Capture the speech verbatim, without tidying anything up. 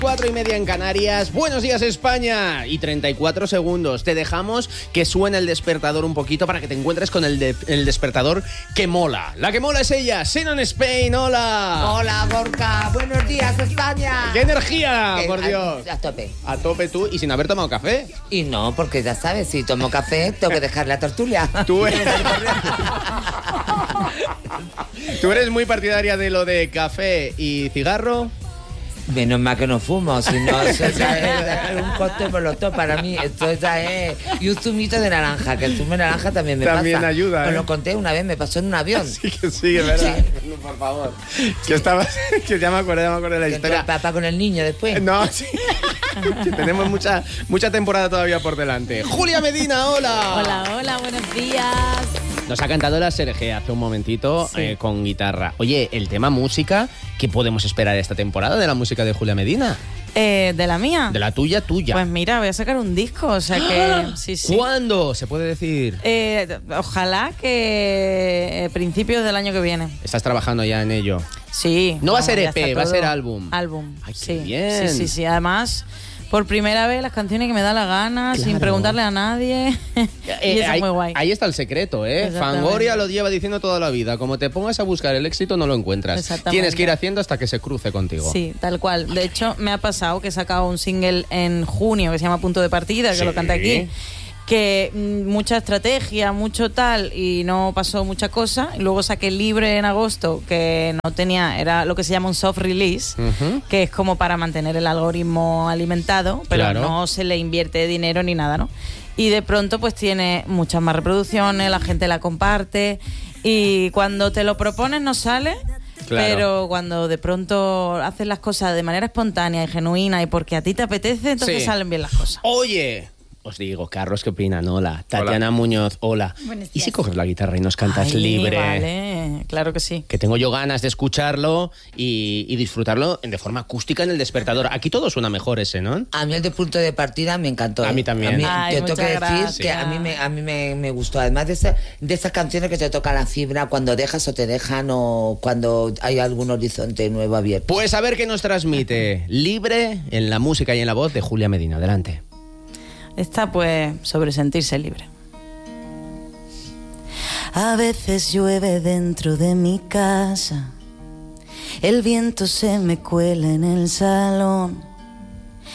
Cuatro y media en Canarias. Buenos días, España. Y treinta y cuatro segundos. Te dejamos que suene el despertador un poquito para que te encuentres con el, de, el despertador que mola. La que mola es ella, Sinon Spain. Hola. Hola, Gorka. Buenos días, España. ¡Qué energía, Eh, por Dios! A, a tope. A tope tú y sin haber tomado café. Y no, porque ya sabes, si tomo café, tengo que dejar la tertulia. Tú eres... ¿Tú eres muy partidaria de lo de café y cigarro? Menos mal que no fumo, si no, eso ya es, es un cóctel molotov para mí. Esto ya es. Y un zumito de naranja, que el zumo de naranja también me también pasa. También ayuda, ¿eh? Os lo conté una vez, me pasó en un avión. Sí, que sí, es verdad. Sí. No, por favor. Que estabas, que ya me acuerdo, ya me acuerdo de la Que historia. el papá con el niño después. No, sí. Que tenemos mucha, mucha temporada todavía por delante. Julia Medina, hola. Hola, hola, buenos días. Nos ha cantado la Sergé hace un momentito, sí. eh, con guitarra. Oye, el tema música, ¿qué podemos esperar esta temporada de la música de Julia Medina? Eh, ¿De la mía? De la tuya, tuya. Pues mira, voy a sacar un disco, o sea que... ¡Ah! Sí, sí. ¿Cuándo? ¿Se puede decir? Eh, ojalá que eh, principios del año que viene. ¿Estás trabajando ya en ello? Sí. No, no va a ser E P, va a ser álbum. Álbum. Ay, qué sí. bien. Sí, sí, sí. Además, por primera vez las canciones que me da la gana, claro. sin preguntarle a nadie. Eh, y eso ahí, es muy guay. Ahí está el secreto, ¿eh? Fangoria lo lleva diciendo toda la vida. Como te pongas a buscar el éxito, no lo encuentras. Tienes que ir haciendo hasta que se cruce contigo. Sí, tal cual. De hecho, me ha pasado que he sacado un single en junio que se llama Punto de Partida, que sí. lo canté aquí. Que mucha estrategia, mucho tal, y no pasó mucha cosa. Y luego saqué Libre en agosto, que no tenía, era lo que se llama un soft release, uh-huh. que es como para mantener el algoritmo alimentado, pero claro. no se le invierte dinero ni nada, ¿no? Y de pronto pues tiene muchas más reproducciones, la gente la comparte, y cuando te lo propones no sale. Claro. Pero cuando de pronto haces las cosas de manera espontánea y genuina y porque a ti te apetece, entonces sí. salen bien las cosas. Oye, os digo, Carlos, ¿qué opinan? Hola. Tatiana hola. Muñoz, hola. ¿Y si coges la guitarra y nos cantas Ay, Libre? Vale, claro que sí. Que tengo yo ganas de escucharlo y, y disfrutarlo de forma acústica en el despertador. Aquí todo suena mejor ese, ¿no? A mí el de Punto de Partida me encantó. A mí también. A mí, Ay, te tengo que decir gracias. que a mí me, a mí me, me gustó. Además de, esa, de esas canciones que te tocan la fibra cuando dejas o te dejan o cuando hay algún horizonte nuevo abierto. Pues a ver qué nos transmite Libre en la música y en la voz de Julia Medina. Adelante. Está pues sobre sentirse libre. A veces llueve dentro de mi casa, el viento se me cuela en el salón,